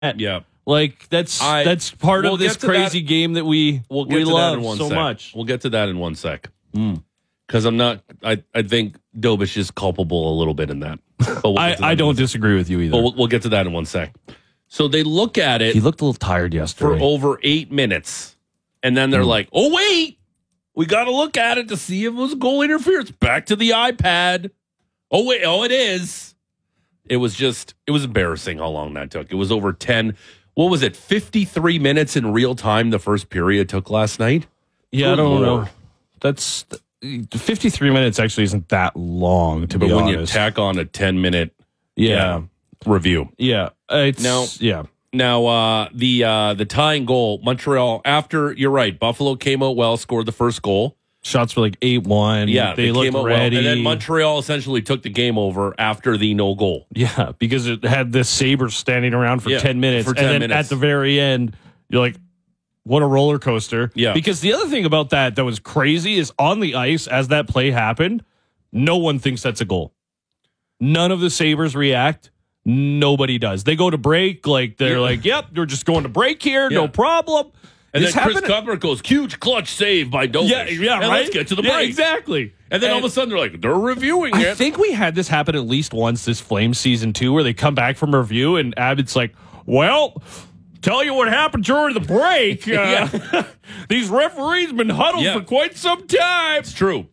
Yeah. Like that's part of this crazy game that we love so much. We'll get to that in 1 sec. Because I think Dobish is culpable a little bit in that. But I don't disagree with you either. But we'll get to that in 1 sec. So they look at it. He looked a little tired yesterday. For over 8 minutes. And then they're like, oh, wait. We got to look at it to see if it was goal interference. Back to the iPad. Oh, wait. Oh, it is. It was embarrassing how long that took. It was over 10. What was it? 53 minutes in real time the first period took last night? Yeah, I don't know. That's 53 minutes actually isn't that long, to be honest. But when you tack on a 10-minute review. Yeah. Now, the tying goal, Montreal, after, you're right, Buffalo came out well, scored the first goal. Shots were like 8-1. Yeah, they looked ready. Well. And then Montreal essentially took the game over after the no goal. Yeah, because it had the Sabres standing around for 10 minutes. And then at the very end, you're like, what a roller coaster. Yeah. Because the other thing about that was crazy is on the ice, as that play happened, no one thinks that's a goal. None of the Sabres react. Nobody does. They go to break. Like, they're like, yep, we're just going to break here. No problem. And then Chris Cuthbert goes, huge clutch save by Dobish. Yeah, right? Let's get to the break. Yeah, exactly. And then all of a sudden they're like, they're reviewing it. I think we had this happen at least once this Flames season 2 where they come back from review and Abbott's like, well, tell you what happened during the break. These referees been huddled for quite some time. It's true.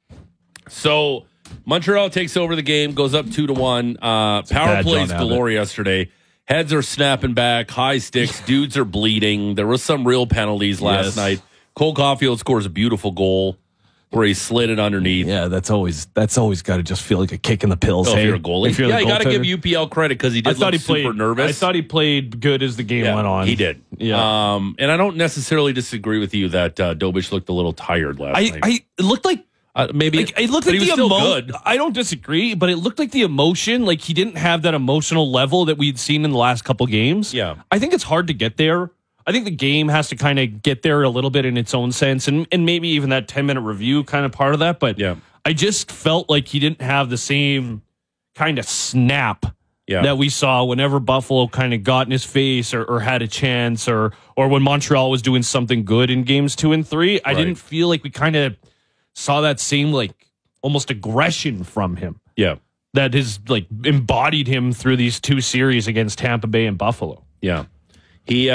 So Montreal takes over the game, goes up 2-1. Power plays galore yesterday. Heads are snapping back, high sticks, dudes are bleeding. There was some real penalties last night. Cole Caulfield scores a beautiful goal where he slid it underneath. Yeah, that's always got to just feel like a kick in the pills. If you're a goalie. You got to give UPL credit because he did look super nervous. I thought he played good as the game went on. He did. Yeah. And I don't necessarily disagree with you that Dobish looked a little tired last night. It looked like maybe it looked like the emotion. I don't disagree, but it looked like the emotion, like he didn't have that emotional level that we'd seen in the last couple games. Yeah. I think it's hard to get there. I think the game has to kind of get there a little bit in its own sense, and maybe even that 10-minute review kind of part of that. But I just felt like he didn't have the same kind of snap that we saw whenever Buffalo kind of got in his face or had a chance, or when Montreal was doing something good in games 2 and 3. I didn't feel like we kind of saw that same like almost aggression from him. Yeah. That has like embodied him through these 2 series against Tampa Bay and Buffalo. Yeah. He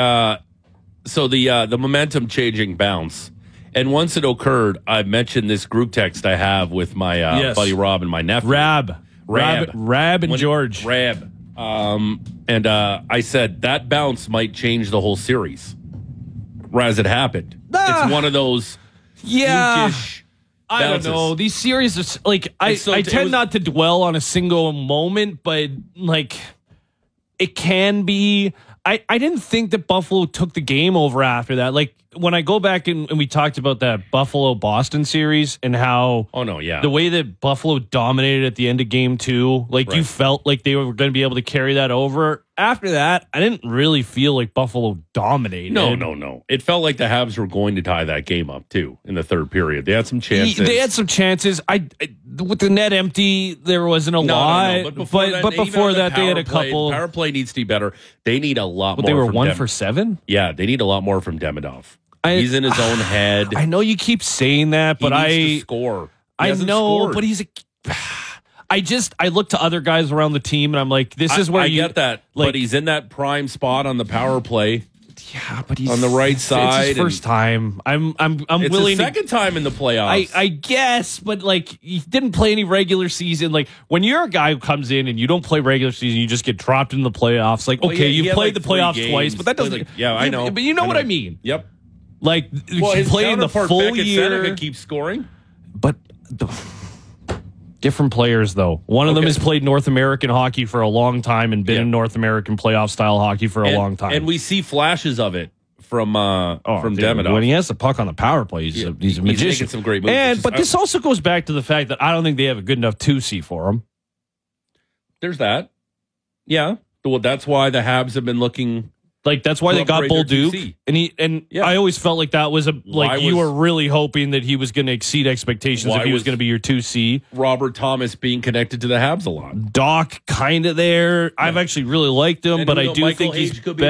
so the momentum changing bounce. And once it occurred, I mentioned this group text I have with my buddy Rob and my nephew. Rab and George. Rab. And I said that bounce might change the whole series. As it happened. It's one of those flukish I don't know. These series are like I tend not to dwell on a single moment, but like it can be. I didn't think that Buffalo took the game over after that. Like when I go back and we talked about that Buffalo-Boston series and how the way that Buffalo dominated at the end of game 2, like you felt like they were going to be able to carry that over. After that, I didn't really feel like Buffalo dominated. No. It felt like the Habs were going to tie that game up too in the third period. They had some chances. I with the net empty, there wasn't a lot. But before that, they had a couple. Power play needs to be better. They need a lot more. They were 1 for 7. Yeah, they need a lot more from Demidov. He's in his own head. I know you keep saying that, but he needs to score. I know, but he's a. I look to other guys around the team, and I'm like, this is where I get that. Like, but he's in that prime spot on the power play. Yeah, but he's on the right side. It's his first time. I'm willing. It's the second time in the playoffs. I guess, but like he didn't play any regular season. Like when you're a guy who comes in and you don't play regular season, you just get dropped in the playoffs. Like you played the playoffs twice, but that doesn't. I know. But you know what I mean. Yep. Like he's playing the full year. Seneca keeps scoring, but. Different players, though. One of them has played North American hockey for a long time and been in North American playoff style hockey for a long time. And we see flashes of it from Demidov. When he has the puck on the power play, he's a magician. He's making some great moves. But this also goes back to the fact that I don't think they have a good enough 2C for him. There's that. Yeah. Well, that's why the Habs have been looking Like that's why they got Bolduc, and I always felt like that was you were really hoping that he was going to exceed expectations if he was going to be your 2C. Robert Thomas being connected to the Habs a lot. Doc kind of there. Yeah. I've actually really liked him, but I do think he's better.